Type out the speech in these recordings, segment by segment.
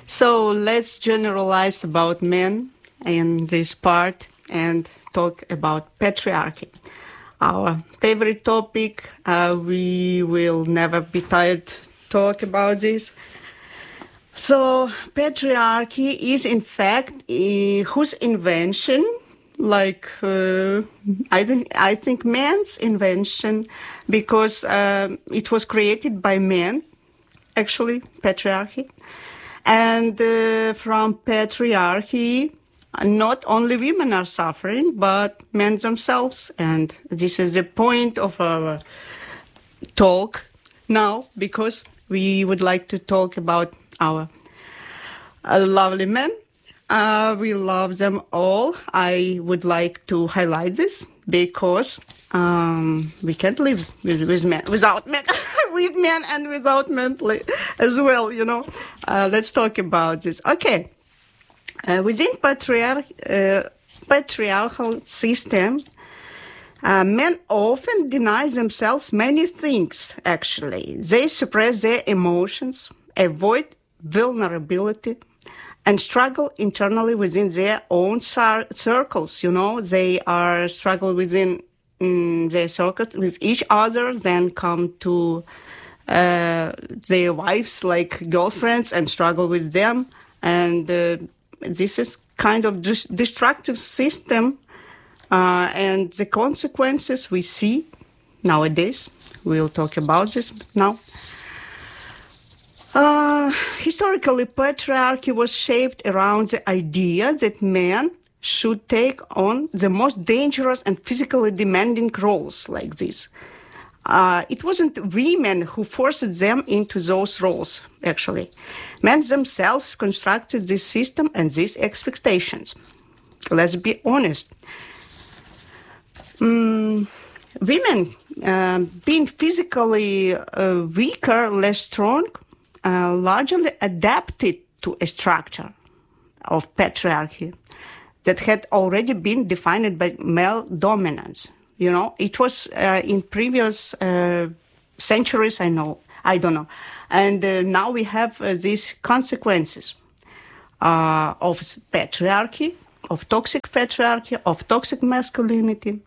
So let's generalize about men in this part and talk about patriarchy. Our favorite topic. We will never be tired to talk about this. So patriarchy is in fact whose invention? I think man's invention, because it was created by men, actually, patriarchy. And from patriarchy, not only women are suffering, but men themselves. And this is the point of our talk now, because we would like to talk about our lovely men. We love them all. I would like to highlight this because we can't live with men, without men, with men and without men as well, Let's talk about this. Okay. Within patriarchal system, men often deny themselves many things, actually. They suppress their emotions, avoid vulnerability, and struggle internally within their own circles. They are struggle within their circles with each other, then come to their wives, like girlfriends, and struggle with them. And this is kind of destructive system, and the consequences we see nowadays. We'll talk about this now. Historically, patriarchy was shaped around the idea that men should take on the most dangerous and physically demanding roles like this. It wasn't women who forced them into those roles, actually. Men themselves constructed this system and these expectations. Let's be honest. Women, being physically weaker, less strong, largely adapted to a structure of patriarchy that had already been defined by male dominance. It was in previous centuries, I don't know. And now we have these consequences of patriarchy, of toxic patriarchy, of toxic masculinity.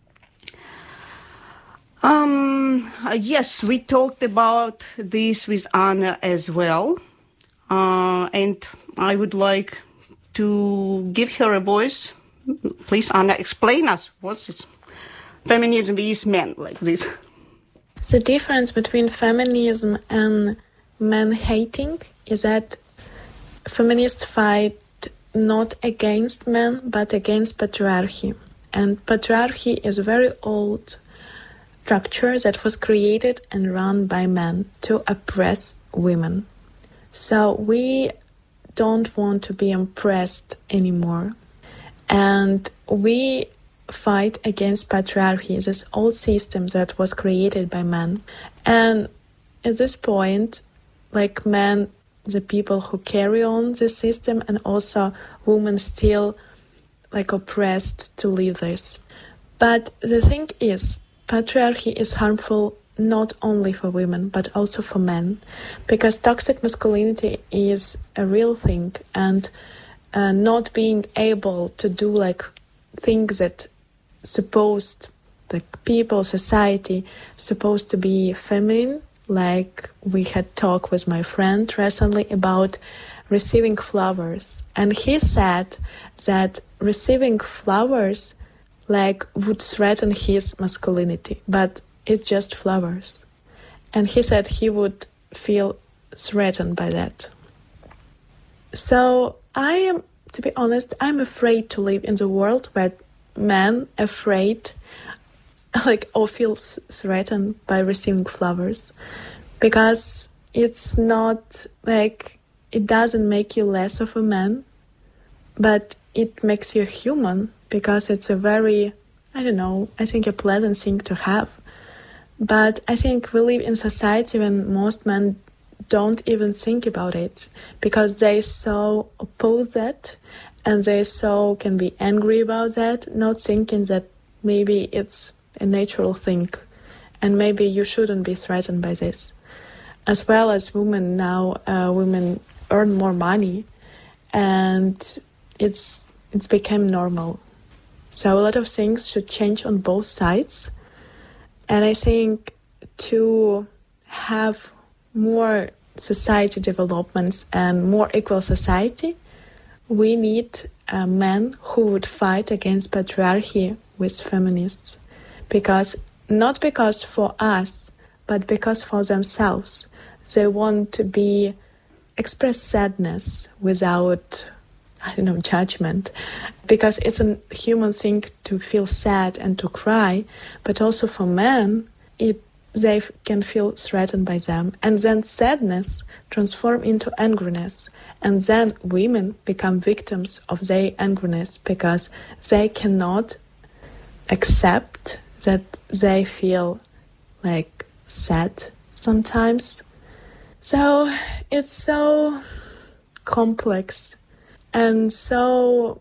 Yes, we talked about this with Anna as well. And I would like to give her a voice. Please, Anna, explain us what's it. Feminism is men like this. The difference between feminism and man-hating is that feminists fight not against men, but against patriarchy. And patriarchy is a very old structure that was created and run by men to oppress women. So we don't want to be oppressed anymore. And we fight against patriarchy, this old system that was created by men. And at this point, like men, the people who carry on this system, and also women still oppressed to live this. But the thing is, patriarchy is harmful not only for women, but also for men, because toxic masculinity is a real thing, and not being able to do things that people, society, supposed to be feminine, like we had talked with my friend recently about receiving flowers. And he said that receiving flowers would threaten his masculinity, but it's just flowers. And he said he would feel threatened by that. So to be honest, I'm afraid to live in the world where men afraid or feel threatened by receiving flowers, because it's not it doesn't make you less of a man, but it makes you human, because it's a very, I think a pleasant thing to have. But I think we live in society when most men don't even think about it, because they so oppose that, and they so can be angry about that, not thinking that maybe it's a natural thing, and maybe you shouldn't be threatened by this. As well as women now, women earn more money, and it's become normal. So a lot of things should change on both sides. And I think to have more society developments and more equal society, we need men who would fight against patriarchy with feminists. Not because for us, but because for themselves. They want to express sadness without judgment, because it's a human thing to feel sad and to cry, but also for men, they can feel threatened by them, and then sadness transforms into angriness, and then women become victims of their angriness because they cannot accept that they feel like sad sometimes. So it's so complex and so,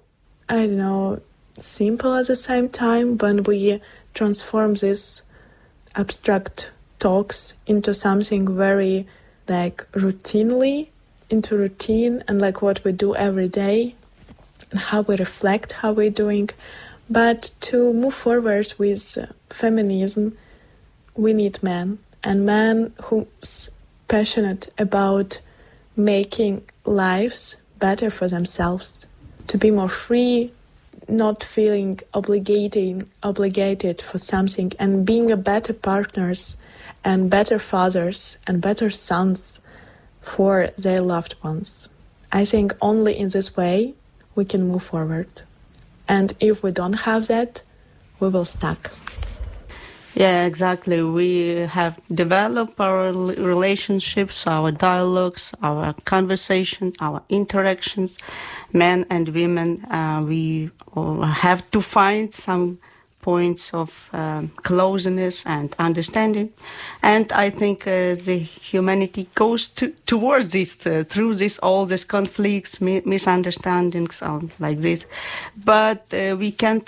simple at the same time when we transform these abstract talks into something very routinely, into routine and what we do every day, and how we reflect how we're doing. But to move forward with feminism, we need men, and men who's passionate about making lives better for themselves, to be more free, not feeling obligated for something, and being a better partners and better fathers and better sons for their loved ones. I think only in this way we can move forward. And if we don't have that, we will stuck. Yeah, exactly. We have developed our relationships, our dialogues, our conversations, our interactions, men and women. We have to find some points of closeness and understanding. And I think the humanity goes towards this, through all these conflicts, misunderstandings, like this. But we can't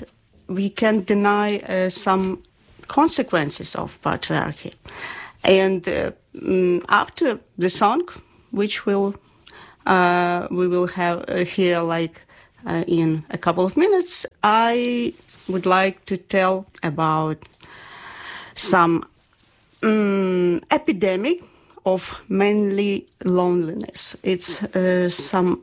deny some consequences of patriarchy. And after the song, which we will have here in a couple of minutes, I would like to tell about some epidemic of manly loneliness. It's some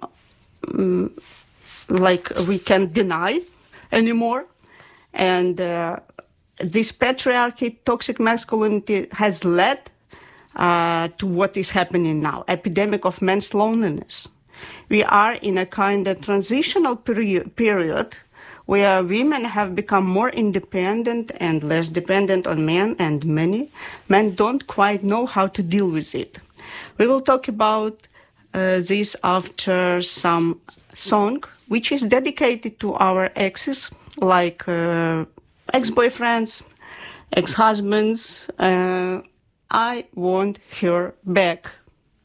we can't deny anymore, and this patriarchy, toxic masculinity, has led to what is happening now, epidemic of men's loneliness. We are in a kind of transitional period where women have become more independent and less dependent on men, and many men don't quite know how to deal with it. We will talk about this after some song, which is dedicated to our exes, like ex-boyfriends, ex-husbands. I want her back.